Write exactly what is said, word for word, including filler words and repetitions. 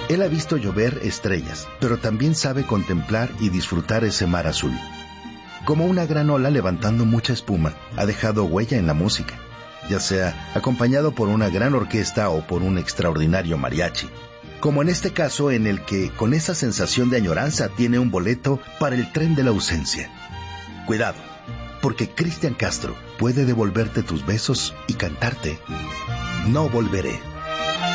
Él ha visto llover estrellas, pero también sabe contemplar y disfrutar ese mar azul. Como una gran ola levantando mucha espuma, ha dejado huella en la música, ya sea acompañado por una gran orquesta o por un extraordinario mariachi. Como en este caso en el que, con esa sensación de añoranza, tiene un boleto para el tren de la ausencia. Cuidado, porque Cristian Castro puede devolverte tus besos y cantarte "No volveré".